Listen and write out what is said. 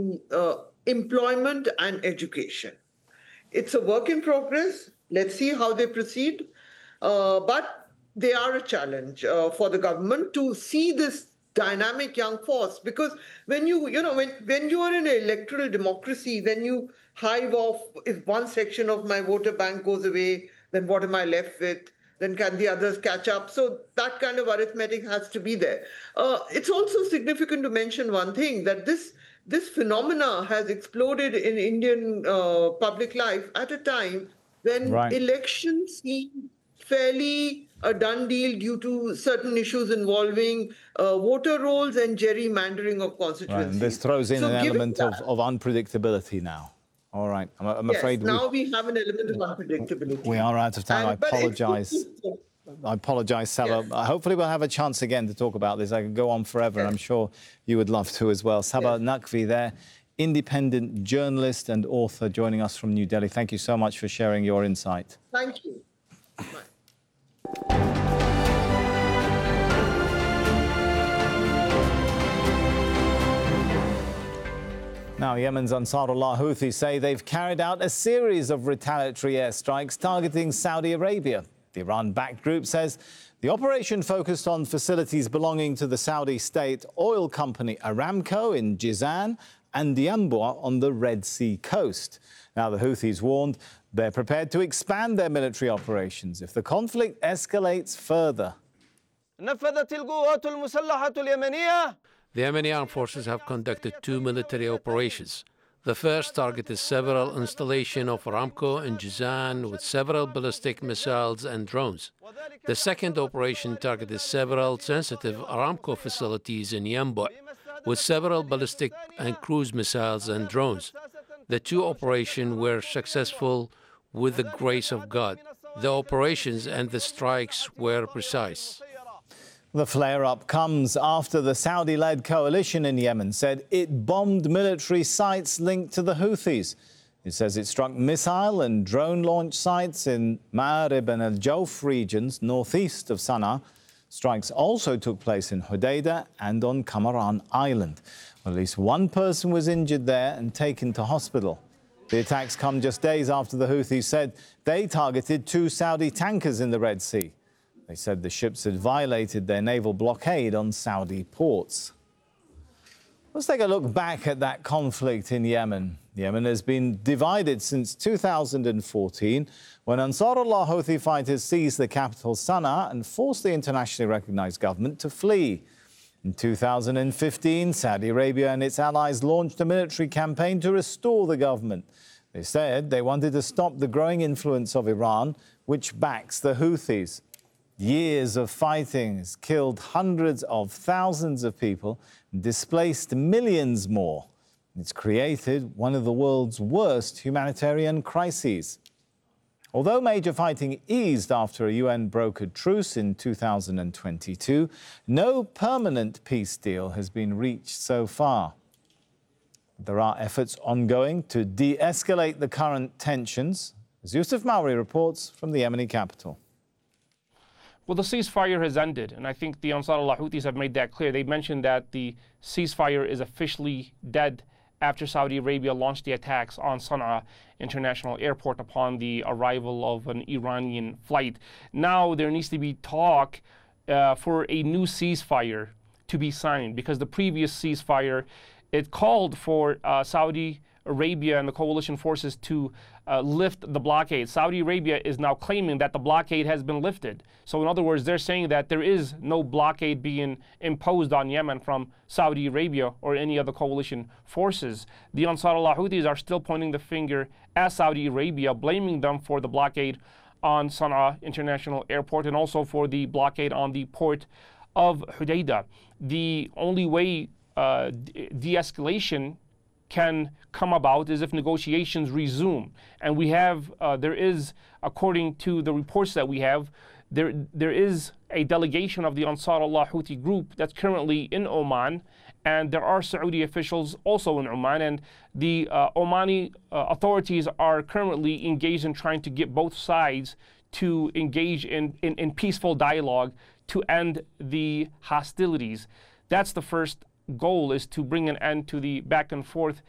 in employment and education. It's a work in progress. Let's see how they proceed. But they are a challenge for the government to see this dynamic young force, because when you are in an electoral democracy, then you hive off. If one section of my voter bank goes away, then what am I left with? Then can the others catch up? So that kind of arithmetic has to be there. It's also significant to mention one thing, that this phenomena has exploded in Indian public life at a time when elections seem fairly a done deal due to certain issues involving voter rolls and gerrymandering of constituencies. Right, and this throws in an element of unpredictability now. All right, I'm afraid now we have an element of unpredictability. We are out of time. I apologise. I apologise, Saba. Yes. Hopefully we'll have a chance again to talk about this. I could go on forever, and I'm sure you would love to as well. Saba Naqvi there, independent journalist and author, joining us from New Delhi. Thank you so much for sharing your insight. Thank you. Bye. Now, Yemen's Ansarullah Houthi say they've carried out a series of retaliatory airstrikes targeting Saudi Arabia. The Iran-backed group says the operation focused on facilities belonging to the Saudi state oil company Aramco in Jizan and Yanbu on the Red Sea coast. Now, the Houthis warned they're prepared to expand their military operations if the conflict escalates further. The Yemeni armed forces have conducted 2 military operations. The first targeted several installations of Aramco in Jizan with several ballistic missiles and drones. The second operation targeted several sensitive Aramco facilities in Yanbu with several ballistic and cruise missiles and drones. The 2 operations were successful with the grace of God. The operations and the strikes were precise. The flare-up comes after the Saudi-led coalition in Yemen said it bombed military sites linked to the Houthis. It says it struck missile and drone launch sites in Ma'arib and Al-Jawf regions northeast of Sana'a. Strikes also took place in Hodeidah and on Kamaran Island. Well, at least one person was injured there and taken to hospital. The attacks come just days after the Houthis said they targeted 2 Saudi tankers in the Red Sea. They said the ships had violated their naval blockade on Saudi ports. Let's take a look back at that conflict in Yemen. Yemen has been divided since 2014, when Ansarullah Houthi fighters seized the capital Sana'a and forced the internationally recognized government to flee. In 2015, Saudi Arabia and its allies launched a military campaign to restore the government. They said they wanted to stop the growing influence of Iran, which backs the Houthis. Years of fighting has killed hundreds of thousands of people and displaced millions more. It's created one of the world's worst humanitarian crises. Although major fighting eased after a UN-brokered truce in 2022, no permanent peace deal has been reached so far. There are efforts ongoing to de-escalate the current tensions, as Yusuf Mauri reports from the Yemeni capital. Well, the ceasefire has ended, and I think the Ansarullah Houthis have made that clear. They mentioned that the ceasefire is officially dead after Saudi Arabia launched the attacks on Sana'a International Airport upon the arrival of an Iranian flight. Now there needs to be talk for a new ceasefire to be signed, because the previous ceasefire, it called for Saudi Arabia and the coalition forces to lift the blockade. Saudi Arabia is now claiming that the blockade has been lifted. So in other words, they're saying that there is no blockade being imposed on Yemen from Saudi Arabia or any other coalition forces. The Ansarullah Houthis are still pointing the finger at Saudi Arabia, blaming them for the blockade on Sana'a International Airport and also for the blockade on the port of Hodeidah. The only way de-escalation can come about is if negotiations resume. And we have, there is, according to the reports that we have, there is a delegation of the Ansarullah Houthi group that's currently in Oman, and there are Saudi officials also in Oman, and the Omani authorities are currently engaged in trying to get both sides to engage in peaceful dialogue to end the hostilities. That's the first goal, is to bring an end to the back and forth